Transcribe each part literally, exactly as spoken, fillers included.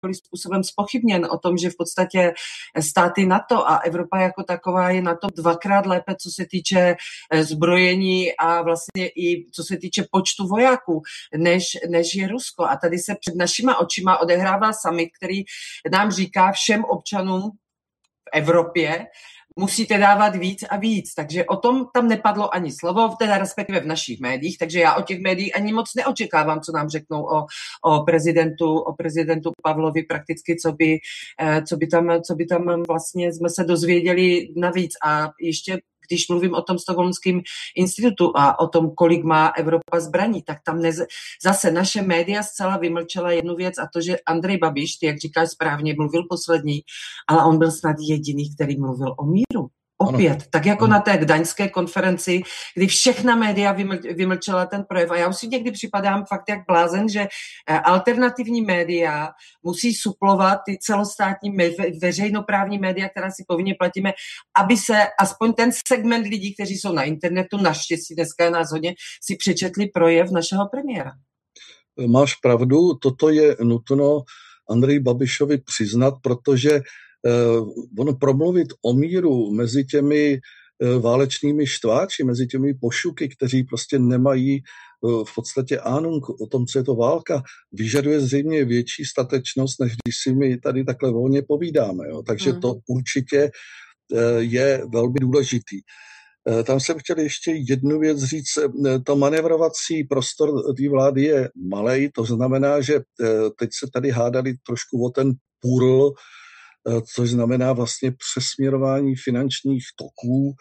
způsobem zpochybněn, o tom, že v podstatě státy NATO a Evropa jako taková je na to dvakrát lépe, co se týče zbrojení a vlastně i co se týče počtu vojáků, než, než je Rusko. A tady se před našima očima odehrává summit, který nám říká všem občanům v Evropě, musíte dávat víc a víc. Takže o tom tam nepadlo ani slovo, teda respektive v našich médiích, takže já od těch médií ani moc neočekávám, co nám řeknou o, o, prezidentu, o prezidentu Pavlovi prakticky, co by, co by tam, co by tam vlastně jsme se dozvěděli navíc. A ještě když mluvím o tom Stockholmském institutu a o tom, kolik má Evropa zbraní, tak tam nez... zase naše média zcela vymlčela jednu věc a to, že Andrej Babiš, ty, jak říkáš správně, mluvil poslední, ale on byl snad jediný, který mluvil o míru. Opět, ano. Tak jako ano. Na té gdaňské konferenci, kdy všechna média vyml- vymlčela ten projev. A já už si někdy připadám fakt jak blázen, že alternativní média musí suplovat ty celostátní ve- veřejnoprávní média, která si povinně platíme, aby se aspoň ten segment lidí, kteří jsou na internetu, naštěstí dneska je nás hodně, si přečetli projev našeho premiéra. Máš pravdu, toto je nutno Andreji Babišovi přiznat, protože Uh, ono promluvit o míru mezi těmi uh, válečnými štváči, mezi těmi pošuky, kteří prostě nemají uh, v podstatě ánung o tom, co je to válka, vyžaduje zřejmě větší statečnost, než když si my tady takhle volně povídáme. Jo. Takže mm. to určitě uh, je velmi důležitý. Uh, tam jsem chtěl ještě jednu věc říct. Uh, to manévrovací prostor té vlády je malej, to znamená, že uh, teď se tady hádali trošku o ten půl, což znamená vlastně přesměrování finančních toků,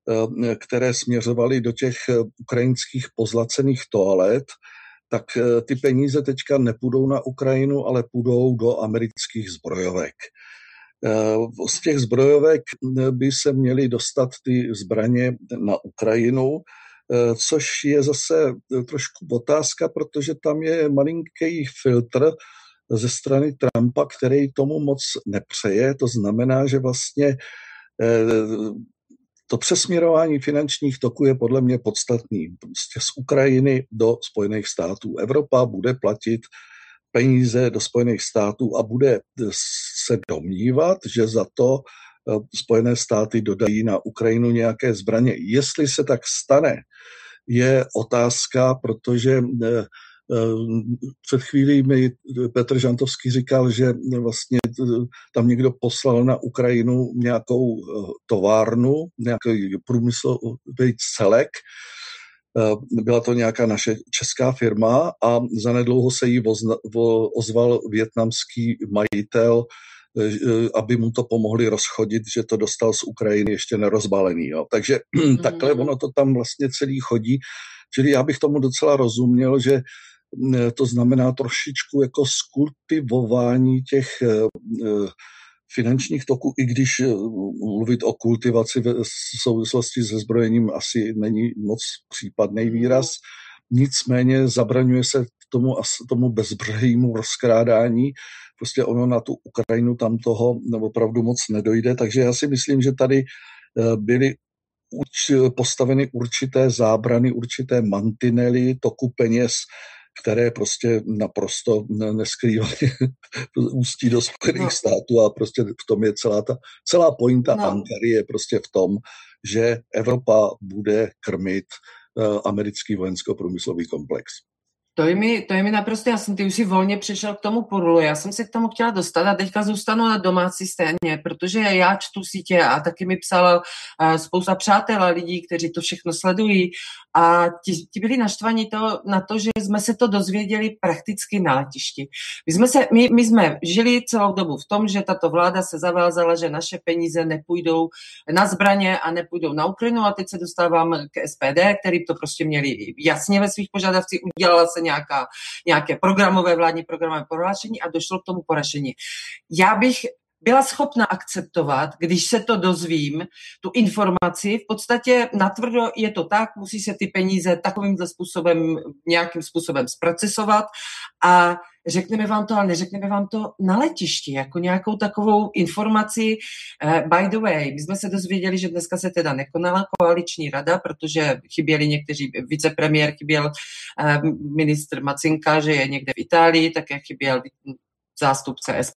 které směřovaly do těch ukrajinských pozlacených toalet, tak ty peníze teďka nepůjdou na Ukrajinu, ale půjdou do amerických zbrojovek. Z těch zbrojovek by se měly dostat ty zbraně na Ukrajinu, což je zase trošku otázka, protože tam je malinký filtr ze strany Trumpa, který tomu moc nepřeje. To znamená, že vlastně to přesměrování finančních toků je podle mě podstatný. Prostě z Ukrajiny do Spojených států. Evropa bude platit peníze do Spojených států a bude se domnívat, že za to Spojené státy dodají na Ukrajinu nějaké zbraně. Jestli se tak stane, je otázka, protože před chvílí mi Petr Žantovský říkal, že vlastně tam někdo poslal na Ukrajinu nějakou továrnu, nějaký průmyslový celek. Byla to nějaká naše česká firma a zanedlouho se jí ozval vietnamský majitel, aby mu to pomohli rozchodit, že to dostal z Ukrajiny ještě nerozbalený. Jo. Takže mm-hmm. takhle ono to tam vlastně celý chodí. Čili já bych tomu docela rozuměl, že to znamená trošičku jako skultivování těch finančních toků, i když mluvit o kultivaci v souvislosti se zbrojením asi není moc případný výraz. Nicméně zabraňuje se tomu, tomu bezbřehýmu rozkrádání. Prostě ono na tu Ukrajinu tam toho opravdu moc nedojde. Takže já si myslím, že tady byly postaveny určité zábrany, určité mantinely toku peněz, které prostě naprosto neskrývají ústí do Spojených no. států a prostě v tom je celá ta, celá pointa no. Ankary je prostě v tom, že Evropa bude krmit uh, americký vojensko-průmyslový komplex. To je, mi, to je mi naprosto jasný, ty už si volně přešel k tomu porulu, já jsem se k tomu chtěla dostat a teďka zůstanu na domácí scéně, protože já čtu sítě a taky mi psala spousta přátel a lidí, kteří to všechno sledují a ti, ti byli naštvaní to, na to, že jsme se to dozvěděli prakticky na letišti. My jsme, se, my, my jsme žili celou dobu v tom, že tato vláda se zavázala, že naše peníze nepůjdou na zbraně a nepůjdou na Ukrajinu a teď se dostávám k S P D, který to prostě měli jasně ve svých požadavcích, udělala se Nějaká, nějaké programové, vládní programové prohlášení a došlo k tomu poražení. Já bych byla schopna akceptovat, když se to dozvím, tu informaci, v podstatě natvrdo je to tak, musí se ty peníze takovýmhle způsobem, nějakým způsobem zprocesovat a řekneme vám to, ale neřekneme vám to na letišti, jako nějakou takovou informaci. Uh, by the way, my jsme se dozvěděli, že dneska se teda nekonala koaliční rada, protože chyběli někteří, vicepremiér chyběl, uh, ministr Macinka, že je někde v Itálii, také chyběl zástupce